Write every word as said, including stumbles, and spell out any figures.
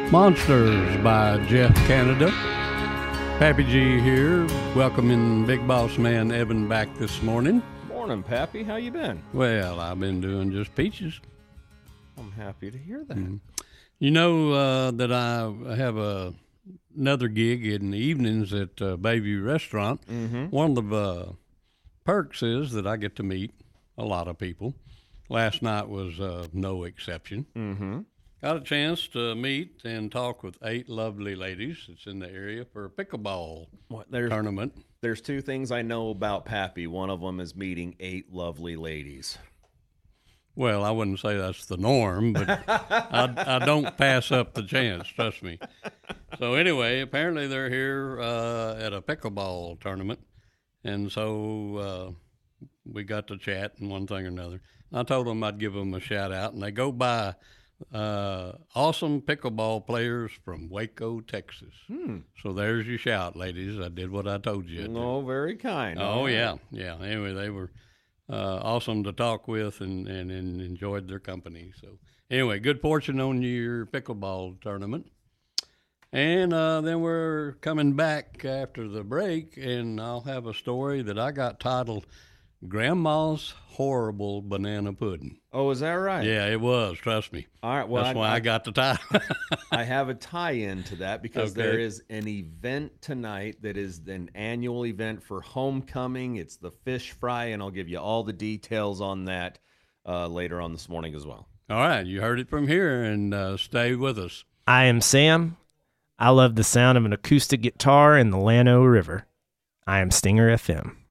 Monsters by Jeff Canada. Pappy G here, welcoming Big Boss Man Evan back this morning. Morning, Pappy. How you been? Well, I've been doing just peaches. I'm happy to hear that. Mm. You know uh, that I have a, another gig in the evenings at uh, Bayview Restaurant. Mm-hmm. One of the uh, perks is that I get to meet a lot of people. Last night was uh, no exception. Mm-hmm. Got a chance to meet and talk with eight lovely ladies that's in the area for a pickleball What, there's, tournament. There's two things I know about Pappy. One of them is meeting eight lovely ladies. Well, I wouldn't say that's the norm, but I, I don't pass up the chance, trust me. So anyway, apparently they're here uh, at a pickleball tournament, and so uh, we got to chat and one thing or another. I told them I'd give them a shout out, and they go by uh, awesome pickleball players from Waco, Texas. Hmm. So there's your shout, ladies. I did what I told you. No, very kind. Oh, yeah, yeah. Anyway, they were uh, awesome to talk with and, and, and enjoyed their company. So anyway, good fortune on your pickleball tournament. And uh, then we're coming back after the break, and I'll have a story that I got titled Grandma's Horrible Banana Pudding. Oh, is that right? Yeah, it was. Trust me. All right. Well, That's I, why I, I got the title. I have a tie-in to that because Okay. there is an event tonight that is an annual event for homecoming. It's the fish fry, and I'll give you all the details on that uh, later on this morning as well. All right, you heard it from here, and uh, stay with us. I am Sam. I love the sound of an acoustic guitar in the Llano River. I am Stinger F M.